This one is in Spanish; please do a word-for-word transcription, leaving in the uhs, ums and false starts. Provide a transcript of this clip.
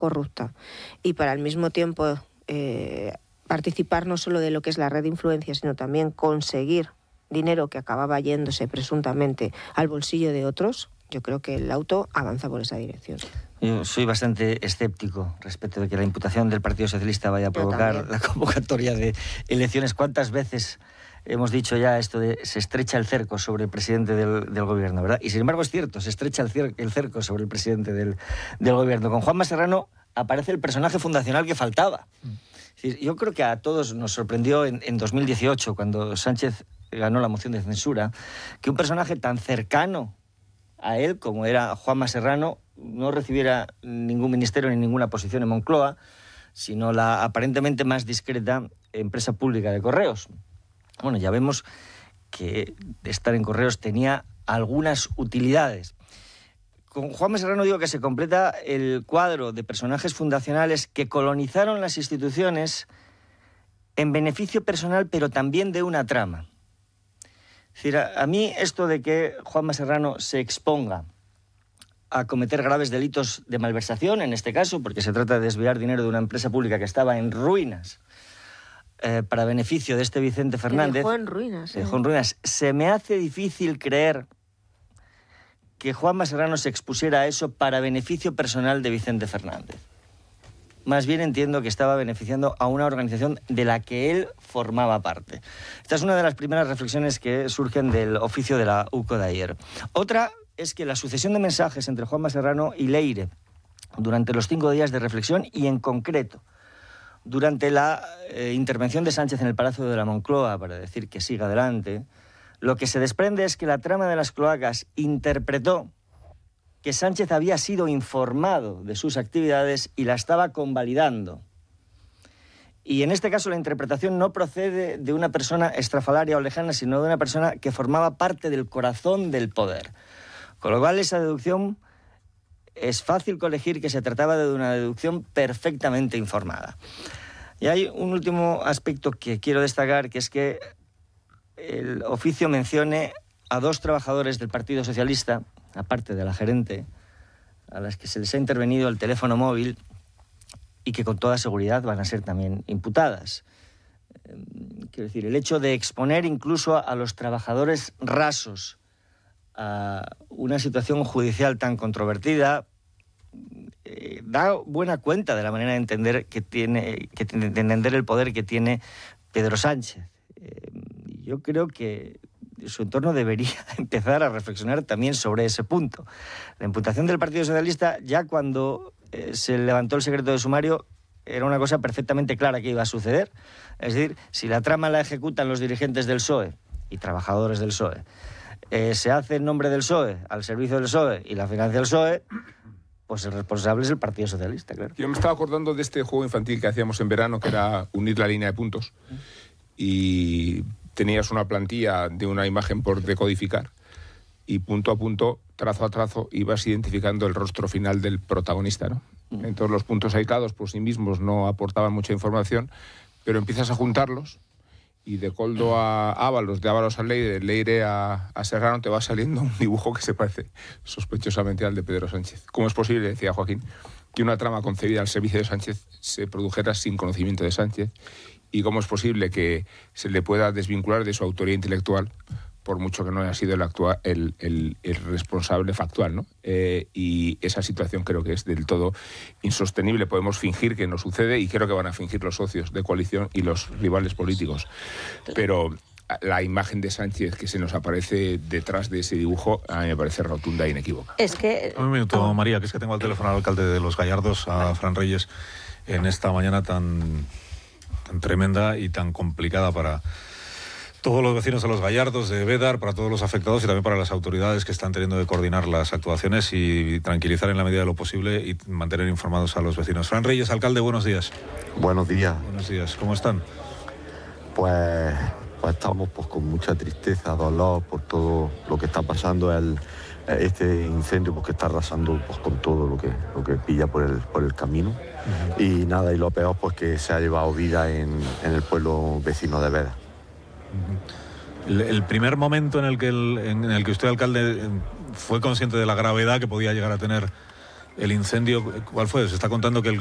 corrupta. Y para al mismo tiempo eh, participar no solo de lo que es la red de influencia, sino también conseguir dinero que acababa yéndose presuntamente al bolsillo de otros, yo creo que el auto avanza por esa dirección. Yo soy bastante escéptico respecto de que la imputación del Partido Socialista vaya a provocar la convocatoria de elecciones. ¿Cuántas veces hemos dicho ya esto de se estrecha el cerco sobre el presidente del, del gobierno, ¿verdad? Y sin embargo es cierto, se estrecha el, cier, el cerco sobre el presidente del, del gobierno. Con Juanma Serrano aparece el personaje fundacional que faltaba. Es decir, yo creo que a todos nos sorprendió en, en dos mil dieciocho, cuando Sánchez ganó la moción de censura, que un personaje tan cercano a él, como era Juanma Serrano, no recibiera ningún ministerio ni ninguna posición en Moncloa, sino la aparentemente más discreta empresa pública de correos. Bueno, ya vemos que estar en correos tenía algunas utilidades. Con Juanma Serrano digo que se completa el cuadro de personajes fundacionales que colonizaron las instituciones en beneficio personal, pero también de una trama. Es decir, a, a mí esto de que Juanma Serrano se exponga a cometer graves delitos de malversación, en este caso, porque se trata de desviar dinero de una empresa pública que estaba en ruinas, eh, para beneficio de este Vicente Fernández... Que dejó en ruinas. Se dejó en ruinas. Se me hace difícil creer que Juanma Serrano se expusiera a eso para beneficio personal de Vicente Fernández. Más bien entiendo que estaba beneficiando a una organización de la que él formaba parte. Esta es una de las primeras reflexiones que surgen del oficio de la U C O de ayer. Otra es que la sucesión de mensajes entre Juanma Serrano y Leire durante los cinco días de reflexión y en concreto durante la eh, intervención de Sánchez en el Palacio de la Moncloa para decir que siga adelante, lo que se desprende es que la trama de las cloacas interpretó que Sánchez había sido informado de sus actividades y la estaba convalidando. Y en este caso la interpretación no procede de una persona estrafalaria o lejana, sino de una persona que formaba parte del corazón del poder. Con lo cual esa deducción es fácil colegir que se trataba de una deducción perfectamente informada. Y hay un último aspecto que quiero destacar, que es que el oficio mencione a dos trabajadores del Partido Socialista, aparte de la gerente, a las que se les ha intervenido el teléfono móvil y que con toda seguridad van a ser también imputadas. Eh, quiero decir, el hecho de exponer incluso a los trabajadores rasos a una situación judicial tan controvertida eh, da buena cuenta de la manera de entender que tiene, que, de entender el poder que tiene Pedro Sánchez. Eh, yo creo que su entorno debería empezar a reflexionar también sobre ese punto. La imputación del Partido Socialista, ya cuando eh, se levantó el secreto de sumario, era una cosa perfectamente clara que iba a suceder. Es decir, si la trama la ejecutan los dirigentes del P S O E y trabajadores del P S O E, eh, se hace en nombre del P S O E, al servicio del P S O E y la financia del P S O E, pues el responsable es el Partido Socialista, claro. Yo me estaba acordando de este juego infantil que hacíamos en verano, que era unir la línea de puntos, y tenías una plantilla de una imagen por decodificar y punto a punto, trazo a trazo, ibas identificando el rostro final del protagonista, ¿no? Mm. Entonces los puntos aislados por sí mismos no aportaban mucha información, pero empiezas a juntarlos y de Coldo a Ábalos, de Ábalos a Leire, de Leire a, a Serrano, te va saliendo un dibujo que se parece sospechosamente al de Pedro Sánchez. ¿Cómo es posible, decía Joaquín, que una trama concebida al servicio de Sánchez se produjera sin conocimiento de Sánchez? ¿Y cómo es posible que se le pueda desvincular de su autoría intelectual, por mucho que no haya sido el, actual, el, el, el responsable factual, ¿no? Eh, y esa situación creo que es del todo insostenible. Podemos fingir que no sucede y creo que van a fingir los socios de coalición y los rivales políticos. Pero la imagen de Sánchez que se nos aparece detrás de ese dibujo a mí me parece rotunda e inequívoca. Es que... Un minuto, oh. María, que es que tengo al teléfono al alcalde de Los Gallardos, a Fran Reyes, en esta mañana tan... tan tremenda y tan complicada para todos los vecinos de Los Gallardos, de Bédar, para todos los afectados y también para las autoridades que están teniendo que coordinar las actuaciones y tranquilizar en la medida de lo posible y mantener informados a los vecinos. Fran Reyes, alcalde, buenos días. Buenos días. Buenos días, ¿cómo están? Pues, pues estamos pues, con mucha tristeza, dolor por todo lo que está pasando, el, este incendio pues, que está arrasando pues, con todo lo que, lo que pilla por el, por el camino. Uh-huh. Y nada, y lo peor pues que se ha llevado vida en, en el pueblo vecino de Bédar. Uh-huh. el, el primer momento en el que el, en el que usted, alcalde, fue consciente de la gravedad que podía llegar a tener el incendio, ¿cuál fue? Se está contando que el